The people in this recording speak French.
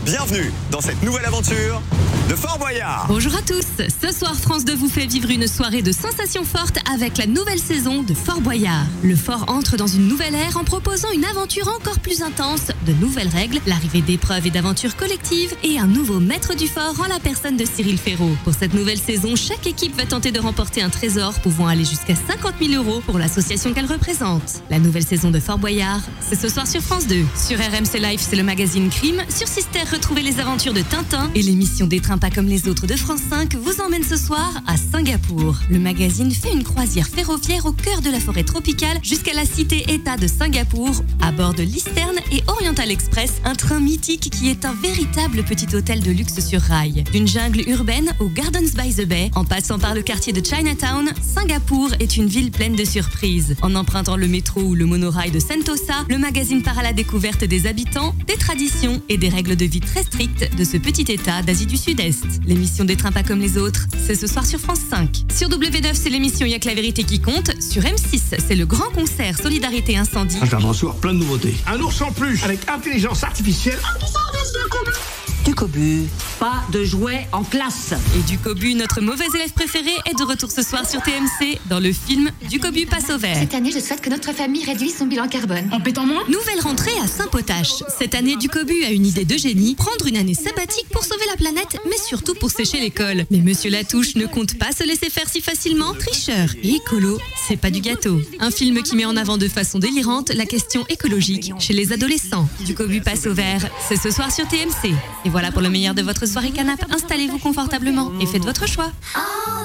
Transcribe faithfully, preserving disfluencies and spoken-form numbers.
Bienvenue dans cette nouvelle aventure de Fort Boyard. Bonjour à tous. Ce soir, France deux vous fait vivre une soirée de sensations fortes avec la nouvelle saison de Fort Boyard. Le fort entre dans une nouvelle ère en proposant une aventure encore plus intense, de nouvelles règles, l'arrivée d'épreuves et d'aventures collectives et un nouveau maître du fort en la personne de Cyril Ferraud. Pour cette nouvelle saison, chaque équipe va tenter de remporter un trésor pouvant aller jusqu'à cinquante mille euros pour l'association qu'elle représente. La nouvelle saison de Fort Boyard, c'est ce soir sur France deux. Sur R M C Live, c'est le magazine Crime. Sur Sister, retrouvez les aventures de Tintin et l'émission Des trains pas comme les autres de France cinq vous emmène ce soir à Singapour. Le magazine fait une croisière ferroviaire au cœur de la forêt tropicale jusqu'à la cité-État de Singapour à bord de l'Eastern et Oriental Express, un train mythique qui est un véritable petit hôtel de luxe sur rail. D'une jungle urbaine aux Gardens by the Bay, en passant par le quartier de Chinatown, Singapour est une ville pleine de surprises. En empruntant le métro ou le monorail de Sentosa, le magazine part à la découverte des habitants, des traditions et des règles de vie très strictes de ce petit État d'Asie du Sud-Est. L'émission Des trains pas comme les autres, c'est ce soir sur France cinq. Sur W neuf, c'est l'émission Y'a que la vérité qui compte. Sur M six, c'est le grand concert Solidarité Incendie. Je viens de recevoir plein de nouveautés. Un ours en plus avec intelligence artificielle. Du cobu, pas de jouets en classe. Et du cobu, notre mauvais élève préféré, est de retour ce soir sur T M C dans le film Du cobu passe au vert. Cette année, je souhaite que notre famille réduise son bilan carbone. En pétant moins. Nouvelle rentrée à Saint-Potache. Cette année, du cobu a une idée de génie, prendre une année sabbatique pour sauver la planète, mais surtout pour sécher l'école. Mais Monsieur Latouche ne compte pas se laisser faire si facilement. Tricheur et écolo, c'est pas du gâteau. Un film qui met en avant de façon délirante la question écologique chez les adolescents. Du cobu passe au vert, c'est ce soir sur T M C. Et voilà pour le meilleur de votre soirée canap'. Installez-vous confortablement et faites votre choix.